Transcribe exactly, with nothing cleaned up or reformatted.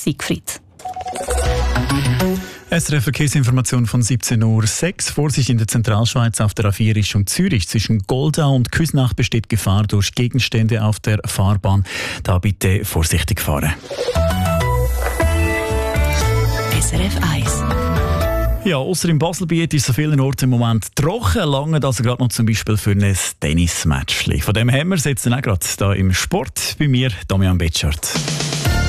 Siegfried. S R F-Verkehrsinformation von siebzehn Uhr sechs. Vorsicht in der Zentralschweiz auf der A vier Richtung Zürich. Zwischen Goldau und Küsnach besteht Gefahr durch Gegenstände auf der Fahrbahn. Da bitte vorsichtig fahren. S R F eins. Ja, ausser im Baselbiet ist es an vielen Orten im Moment trocken, lange also gerade noch zum Beispiel für ein Tennismatch. Von dem haben wir es jetzt auch gerade hier im Sport. Bei mir, Damian Betschart.